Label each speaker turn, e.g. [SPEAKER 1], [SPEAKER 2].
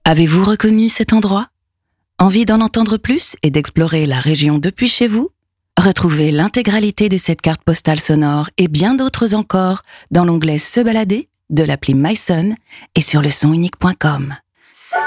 [SPEAKER 1] Avez-vous reconnu cet endroit ? Envie d'en entendre plus et d'explorer la région depuis chez vous ? Retrouvez l'intégralité de cette carte postale sonore et bien d'autres encore dans l'onglet Se balader de l'appli myson et sur lesonunique.com.